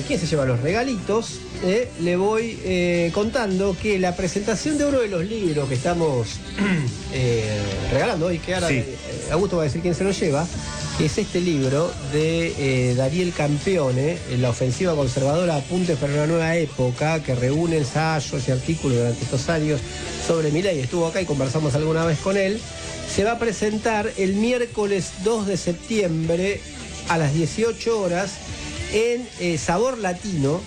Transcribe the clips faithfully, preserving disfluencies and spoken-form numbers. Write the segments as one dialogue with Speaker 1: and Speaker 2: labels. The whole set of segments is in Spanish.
Speaker 1: quién se lleva los regalitos, eh, le voy eh, contando que la presentación de uno de los libros que estamos eh, regalando hoy, que ahora sí. eh, Augusto va a decir quién se lo lleva, que es este libro de eh, Daniel Campione, La ofensiva conservadora, apuntes para una nueva época, que reúne ensayos y artículos durante estos años sobre Milei. Estuvo acá y conversamos alguna vez con él. Se va a presentar el miércoles dos de septiembre a las dieciocho horas en eh, Sabor Latino,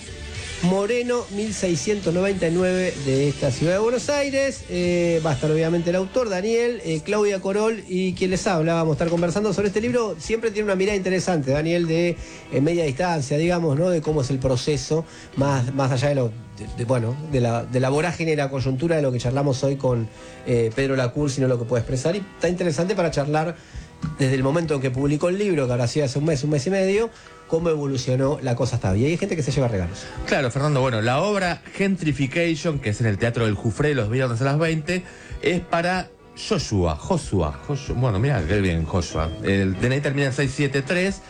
Speaker 1: Moreno mil seiscientos noventa y nueve de esta ciudad de Buenos Aires. Eh, va a estar obviamente el autor, Daniel, eh, Claudia Corol y quien les habla. Vamos a estar conversando sobre este libro. Siempre tiene una mirada interesante, Daniel, de eh, media distancia, digamos, ¿no? De cómo es el proceso, más, más allá de lo, de, de, bueno, de la, de la vorágine y la coyuntura de lo que charlamos hoy con eh, Pedro Lacur, sino lo que puede expresar. Y está interesante para charlar desde el momento en que publicó el libro, que ahora sí hace un mes, un mes y medio, cómo evolucionó la cosa hasta hoy. Y hay gente que se lleva regalos.
Speaker 2: Claro, Fernando, bueno, la obra Gentrification, que es en el Teatro del Jufré los viernes a las veinte, es para Joshua, Joshua, Joshua bueno, mira qué bien, Joshua. El D N I termina en seiscientos setenta y tres,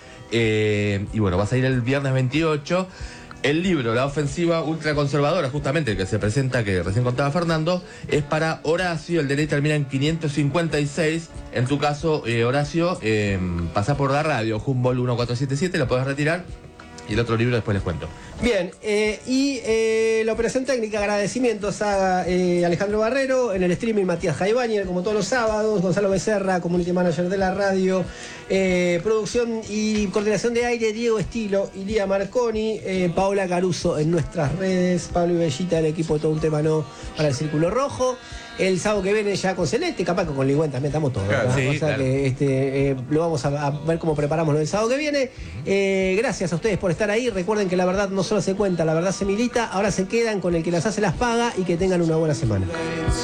Speaker 2: eh, y bueno, va a salir el viernes veintiocho. El libro, La ofensiva ultraconservadora, justamente el que se presenta, que recién contaba Fernando, es para Horacio, el D N I termina en quinientos cincuenta y seis. En tu caso, eh, Horacio, eh, pasá por la radio, Humboldt uno cuatro siete siete, lo podés retirar. Y el otro libro después les cuento.
Speaker 1: Bien, eh, y eh, la operación técnica, agradecimientos a eh, Alejandro Barrero, en el streaming Matías Jaibañez, como todos los sábados, Gonzalo Becerra, community manager de la radio, eh, producción y coordinación de aire, Diego Estilo y Lía Marconi, eh, Paola Caruso en nuestras redes, Pablo y Bellita, el equipo de Todo un Tema No para el Círculo Rojo. El sábado que viene ya con Celeste, capaz que con Ligüen también estamos todos.
Speaker 2: Claro, sí,
Speaker 1: o sea
Speaker 2: claro.
Speaker 1: que este, eh, lo vamos a, a ver cómo preparamos lo del sábado que viene. Eh, gracias a ustedes por estar ahí. Recuerden que la verdad no solo se cuenta, la verdad se milita. Ahora se quedan con el que las hace las paga y que tengan una buena semana.